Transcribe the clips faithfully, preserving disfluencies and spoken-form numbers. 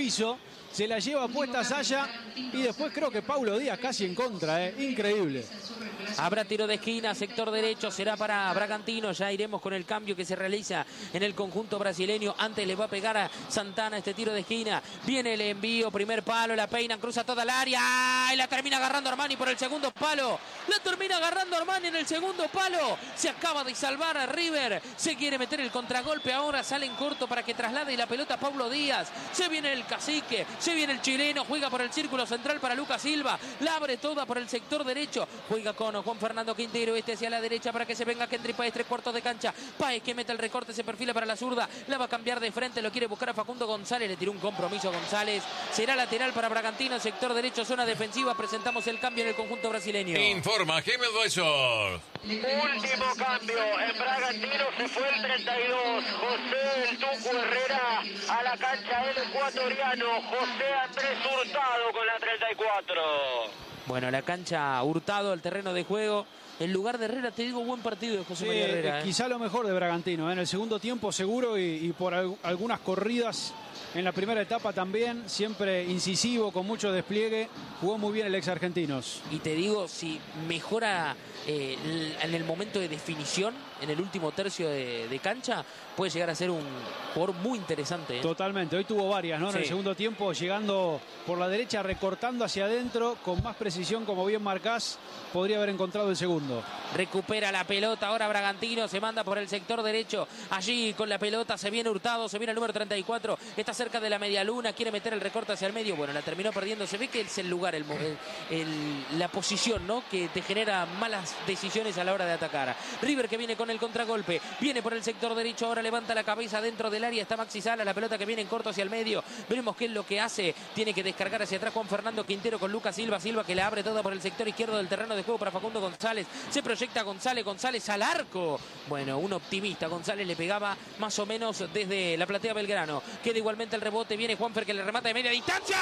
piso, se la lleva puesta Saya y después creo que Paulo Díaz casi en contra, ¿eh? Increíble. Habrá tiro de esquina, sector derecho, será para Bragantino. Ya iremos con el cambio que se realiza en el conjunto brasileño. Antes le va a pegar a Santana este tiro de esquina. Viene el envío, primer palo, la peina, cruza toda el área y la termina agarrando Armani por el segundo palo. La termina agarrando Armani en el segundo palo. Se acaba de salvar a River. Se quiere meter el contragolpe ahora, sale en corto para que traslade la pelota a Paulo Díaz. Se viene el cacique, se viene el chileno, juega por el círculo central para Lucas Silva. La abre toda por el sector derecho. Juega con Juan Fernando Quintero, este hacia la derecha para que se venga Kendry Páez, tres cuartos de cancha. Páez que mete el recorte, se perfila para la zurda, la va a cambiar de frente, lo quiere buscar a Facundo González, le tiró un compromiso a González. Será lateral para Bragantino, sector derecho, zona defensiva. Presentamos el cambio en el conjunto brasileño. Informa Jiménez Advisor. Último cambio en Bragantino, se fue el treinta y dos, José el Tucu Herrera a la cancha, el ecuatoriano José Andrés Hurtado con la treinta y cuatro. Bueno, la cancha Hurtado, el terreno de juego. En lugar de Herrera, te digo, buen partido de José Sí, María Herrera. ¿eh? Quizá lo mejor de Bragantino, ¿eh? En el segundo tiempo seguro y, y por al, algunas corridas en la primera etapa también. Siempre incisivo, con mucho despliegue. Jugó muy bien el ex Argentinos. Y te digo, si mejora eh, en el momento de definición, en el último tercio de, de cancha, puede llegar a ser un jugador muy interesante. ¿eh? Totalmente, hoy tuvo varias, ¿no? En Sí. el segundo tiempo, llegando por la derecha, recortando hacia adentro, con más precisión, como bien marcás, podría haber encontrado el segundo. Recupera la pelota, ahora Bragantino se manda por el sector derecho. Allí con la pelota se viene Hurtado, se viene el número treinta y cuatro, está cerca de la media luna, quiere meter el recorte hacia el medio. Bueno, la terminó perdiendo. Se ve que es el lugar, el, el, el, la posición, ¿no? Que te genera malas decisiones a la hora de atacar. River que viene con el contragolpe, viene por el sector derecho, ahora levanta la cabeza dentro del área, está Maxi Sala, la pelota que viene en corto hacia el medio. Veremos qué es lo que hace. Tiene que descargar hacia atrás Juan Fernando Quintero con Lucas Silva, Silva que la abre toda por el sector izquierdo del terreno de juego para Facundo González. Se proyecta González, González al arco. Bueno, un optimista. González le pegaba más o menos desde la platea Belgrano. Queda igualmente el rebote, viene Juanfer que le remata de media distancia.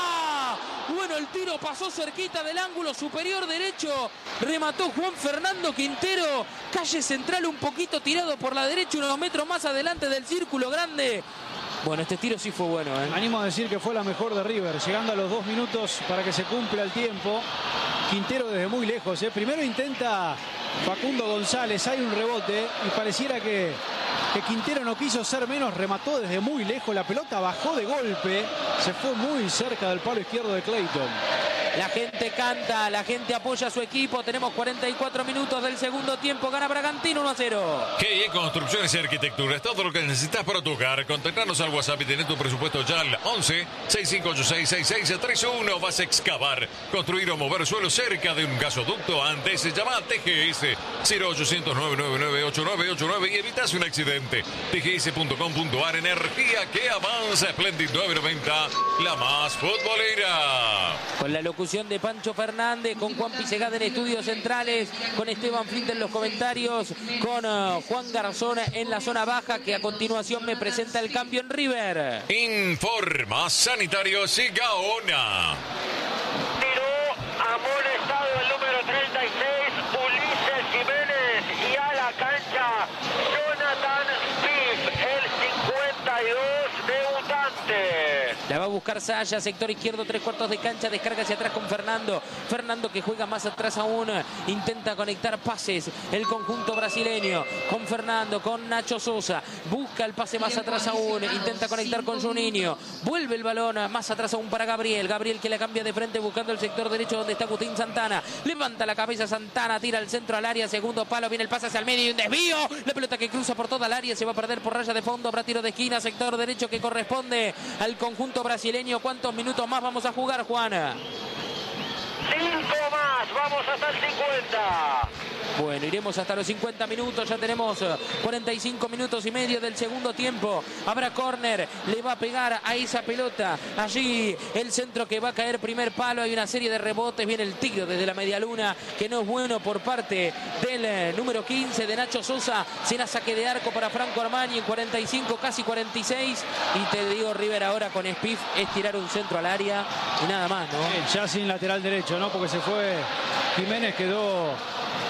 Bueno, el tiro pasó cerquita del ángulo superior derecho. Remató Juan Fernando Quintero. Calle central un poquito tirado por la derecha, unos metros más adelante del círculo grande. Bueno, este tiro sí fue bueno, ¿eh? Animo a decir que fue la mejor de River, llegando a los dos minutos para que se cumpla el tiempo. Quintero desde muy lejos, ¿eh? Primero intenta Facundo González, hay un rebote y pareciera que, que Quintero no quiso ser menos, remató desde muy lejos, la pelota bajó de golpe, se fue muy cerca del palo izquierdo de Clayton. La gente canta, la gente apoya a su equipo. Tenemos cuarenta y cuatro minutos del segundo tiempo. Gana Bragantino uno a cero. G I Construcciones y Arquitectura. Es todo lo que necesitas para tu hogar. Contactanos al WhatsApp y tenés tu presupuesto ya al once, sesenta y cinco ochenta y seis, sesenta y seis treinta y uno. Vas a excavar, construir o mover suelo cerca de un gasoducto. Antes se llama T G S cero ochocientos, nueve nueve nueve, ocho nueve ocho nueve y evitas un accidente. T G S punto com punto a r. Energía que avanza. Splendid nueve noventa. La más futbolera. Con la locución de Pancho Fernández, con Juan Pisegada en estudios centrales, con Esteban Flint en los comentarios, con uh, Juan Garzón en la zona baja, que a continuación me presenta el cambio en River. Informa Sanitarios y Gaona. Tiró amonestado el número treinta y seis, Ulises Jiménez, y a la cancha Jonathan Spiff, el cincuenta y dos debutante. La va a buscar Saya, sector izquierdo, tres cuartos de cancha, descarga hacia atrás con Fernando. Fernando que juega más atrás aún, intenta conectar pases el conjunto brasileño. Con Fernando, con Nacho Sosa, busca el pase más atrás aún, intenta conectar con Juninho. Vuelve el balón más atrás aún para Gabriel. Gabriel que la cambia de frente buscando el sector derecho donde está Agustín Santana. Levanta la cabeza Santana, tira al centro al área, segundo palo, viene el pase hacia el medio y un desvío. La pelota que cruza por toda el área, se va a perder por raya de fondo, habrá tiro de esquina, sector derecho que corresponde al conjunto brasileño. ¿Cuántos minutos más vamos a jugar, Juan? Cinco más, vamos hasta el cincuenta. Bueno, iremos hasta los cincuenta minutos, ya tenemos cuarenta y cinco minutos y medio del segundo tiempo. Habrá córner, le va a pegar a esa pelota. Allí el centro que va a caer, primer palo, hay una serie de rebotes, viene el tiro desde la media luna, que no es bueno por parte del número quince de Nacho Sosa. Será saque de arco para Franco Armani en cuarenta y cinco, casi cuarenta y seis. Y te digo, River ahora con Spiff es tirar un centro al área y nada más, ¿no? Eh, ya sin lateral derecho, ¿no? Porque se fue Jiménez, quedó...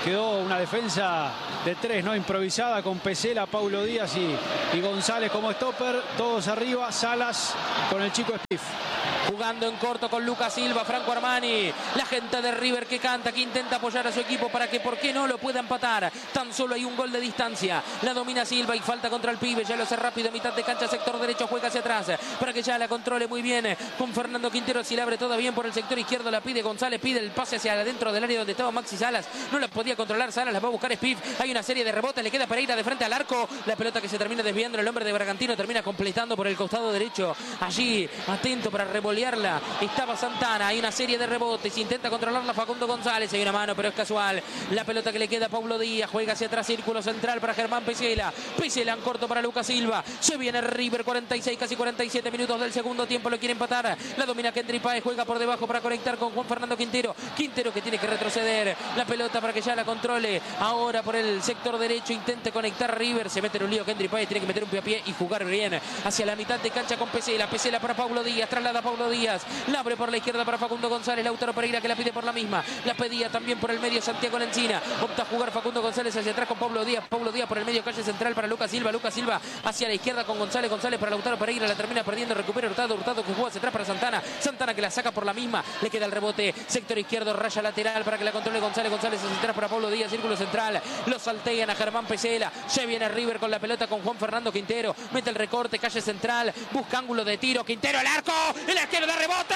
quedó una defensa de tres, ¿no? Improvisada con Pesela, Paulo Díaz y, y González como stopper. Todos arriba, Salas con el chico Spiff. Jugando en corto con Lucas Silva, Franco Armani, la gente de River que canta, que intenta apoyar a su equipo para que, ¿por qué no?, lo pueda empatar. Tan solo hay un gol de distancia, la domina Silva y falta contra el pibe, ya lo hace rápido, mitad de cancha, sector derecho, juega hacia atrás, para que ya la controle muy bien con Fernando Quintero, si la abre toda bien por el sector izquierdo, la pide González, pide el pase hacia adentro del área donde estaba Maxi Salas, no la podía controlar Salas, la va a buscar Spiff, hay una serie de rebotes, le queda Pereira de frente al arco, la pelota que se termina desviando, el hombre de Bragantino termina completando por el costado derecho, allí atento para revolearla, estaba Santana, hay una serie de rebotes, intenta controlarla Facundo González, hay una mano pero es casual, la pelota que le queda a Paulo Díaz, juega hacia atrás, círculo central para Germán Pesela, Pesela en corto para Lucas Silva, se viene River, cuarenta y seis, casi cuarenta y siete minutos del segundo tiempo, lo quiere empatar, la domina Kendry Páez, juega por debajo para conectar con Juan Fernando Quintero, Quintero que tiene que retroceder, la pelota para que ya la controle, ahora por el sector derecho, intente conectar River, se mete en un lío Kendry Páez, tiene que meter un pie a pie y jugar bien, hacia la mitad de cancha con Pesela, Pesela para Paulo Díaz, traslada a Paulo Díaz, la abre por la izquierda para Facundo González, Lautaro Pereira que la pide por la misma, la pedía también por el medio Santiago Lencina, opta a jugar Facundo González hacia atrás con Pablo Díaz, Pablo Díaz por el medio, calle central para Lucas Silva, Lucas Silva hacia la izquierda con González, González para Lautaro Pereira, la termina perdiendo, recupera Hurtado, Hurtado que juega hacia atrás para Santana, Santana que la saca por la misma, le queda el rebote, sector izquierdo, raya lateral para que la controle González, González hacia atrás para Pablo Díaz, círculo central, lo saltean a Germán Pesela, se viene River con la pelota con Juan Fernando Quintero, mete el recorte, calle central, busca ángulo de tiro, Quintero el arco, el arquero de rebote,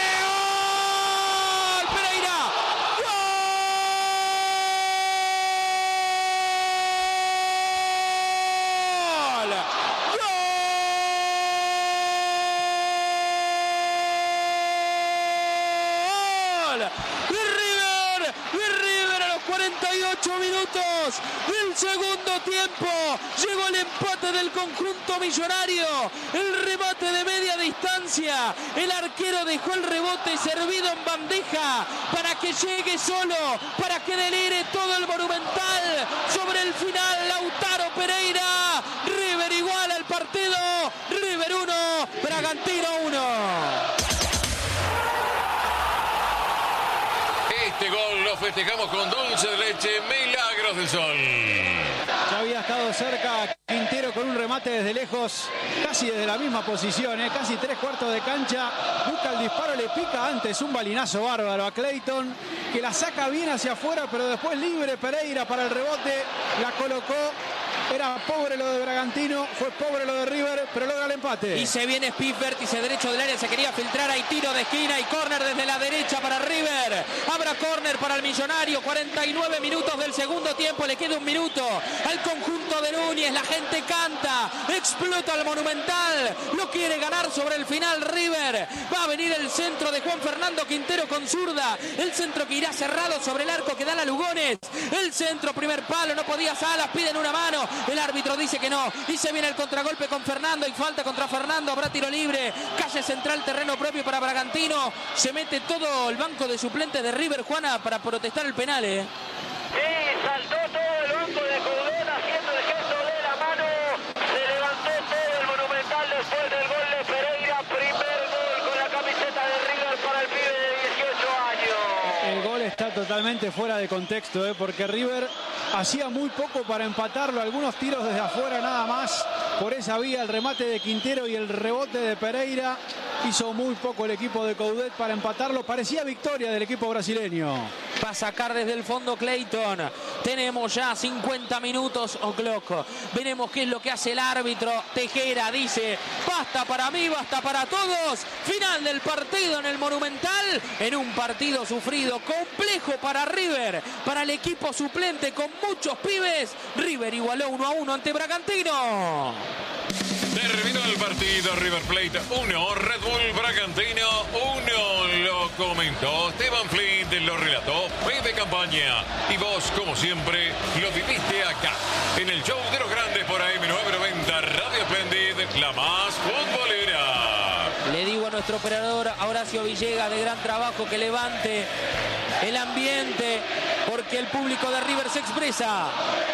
¡gol! Pereira, cuarenta y ocho minutos del segundo tiempo, llegó el empate del conjunto millonario, el remate de media distancia, el arquero dejó el rebote servido en bandeja para que llegue solo, para que delire todo el Monumental, sobre el final Lautaro Pereira, River iguala el partido, River uno, Bragantino uno. Este gol lo festejamos con dulce de leche, Milagros del Sol. Ya había estado cerca Quintero con un remate desde lejos, casi desde la misma posición, ¿eh? Casi tres cuartos de cancha, busca el disparo, le pica antes un balinazo bárbaro a Clayton, que la saca bien hacia afuera, pero después libre Pereira para el rebote, la colocó. Era pobre lo de Bragantino, fue pobre lo de River, pero logra el empate. Y se viene Spiff, vértice derecho del área, se quería filtrar, hay tiro de esquina y córner desde la derecha para River. Habrá córner para el Millonario, cuarenta y nueve minutos del segundo tiempo, le queda un minuto al conjunto de Núñez, la gente canta, explota el Monumental, lo quiere ganar sobre el final River. Va a venir el centro de Juan Fernando Quintero con zurda, el centro que irá cerrado sobre el arco que dan a Lugones, el centro, primer palo, no podía Salas, piden una mano. El árbitro dice que no y se viene el contragolpe con Fernando y falta contra Fernando, habrá tiro libre, calle central, terreno propio para Bragantino, se mete todo el banco de suplentes de River, Juana, para protestar el penal, ¿eh? Sí, saltó todo el banco de Coudet haciendo el gesto de la mano, se levantó todo el Monumental después del gol de Pereira, primer gol con la camiseta de River para el pibe de dieciocho años. El gol está totalmente fuera de contexto, ¿eh? Porque River hacía muy poco para empatarlo, algunos tiros desde afuera nada más, por esa vía el remate de Quintero y el rebote de Pereira, hizo muy poco el equipo de Coudet para empatarlo, parecía victoria del equipo brasileño. Va a sacar desde el fondo Clayton, tenemos ya cincuenta minutos o'clock, veremos qué es lo que hace el árbitro. Tejera dice, basta para mí, basta para todos, final del partido en el Monumental, en un partido sufrido, complejo para River, para el equipo suplente con muchos pibes. River igualó uno a uno ante Bragantino. Terminó el partido, River Plate uno, Red Bull Bragantino uno. Lo comentó Esteban Flint, lo relató Fede Campaña. Y vos, como siempre, lo viviste acá, en el show de los grandes por A M novecientos noventa, Radio Splendid, la más futbolera. Le digo a nuestro operador, a Horacio Villegas, de gran trabajo, que levante el ambiente, porque el público de River se expresa.